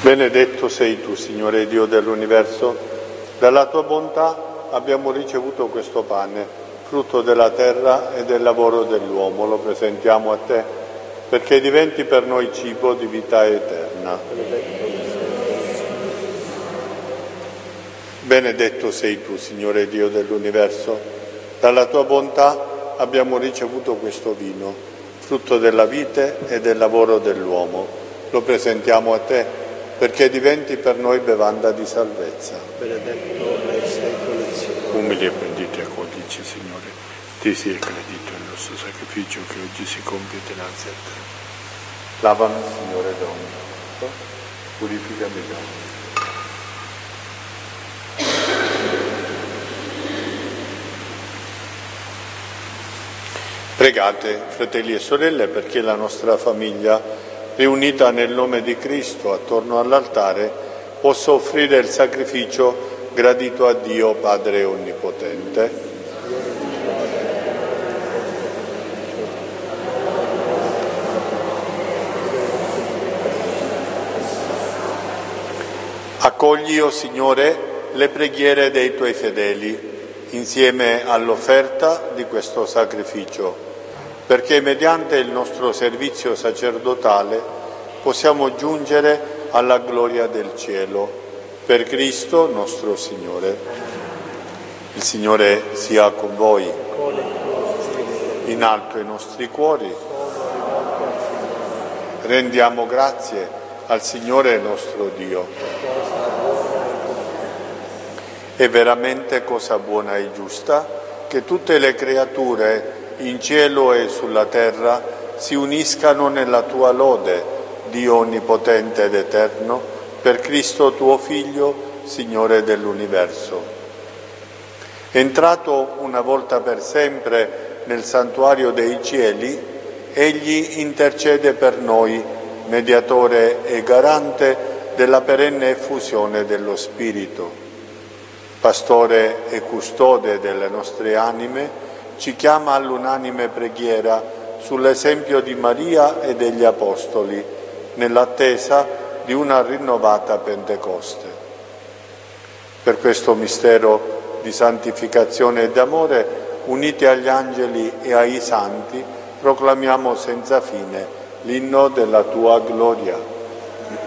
Benedetto sei tu, Signore Dio dell'universo. Dalla tua bontà abbiamo ricevuto questo pane, frutto della terra e del lavoro dell'uomo. Lo presentiamo a te, perché diventi per noi cibo di vita eterna. Benedetto sei tu, Signore Dio dell'universo. Dalla tua bontà abbiamo ricevuto questo vino, frutto della vite e del lavoro dell'uomo. Lo presentiamo a te, perché diventi per noi bevanda di salvezza. Benedetto nei secoli secoli. Umili e benditi accoglici, Signore. Ti sia credito il nostro sacrificio che oggi si compie dinanzi a te. Lavami, Signore, da ogni cosa, purificami da ogni. Pregate, fratelli e sorelle, perché la nostra famiglia, riunita nel nome di Cristo attorno all'altare, possa offrire il sacrificio gradito a Dio Padre Onnipotente. Accogli, o Signore, le preghiere dei Tuoi fedeli, insieme all'offerta di questo sacrificio, perché mediante il nostro servizio sacerdotale possiamo giungere alla gloria del cielo, per Cristo nostro Signore. Il Signore sia con voi. In alto i nostri cuori. Rendiamo grazie al Signore nostro Dio. È veramente cosa buona e giusta che tutte le creature in cielo e sulla terra si uniscano nella tua lode, Dio onnipotente ed eterno, per Cristo tuo Figlio, Signore dell'universo. Entrato una volta per sempre nel santuario dei cieli, egli intercede per noi, mediatore e garante della perenne effusione dello Spirito. Pastore e custode delle nostre anime, ci chiama all'unanime preghiera sull'esempio di Maria e degli Apostoli, nell'attesa di una rinnovata Pentecoste. Per questo mistero di santificazione e d'amore, uniti agli angeli e ai santi, proclamiamo senza fine l'inno della tua gloria.